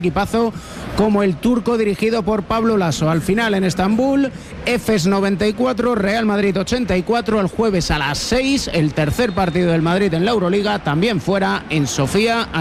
equipazo como el turco dirigido por Pablo Laso. Al final en Estambul, Efes 94, Real Madrid 84, el jueves a las 6, el tercer partido del Madrid en la Euroliga, también fuera en Sofía.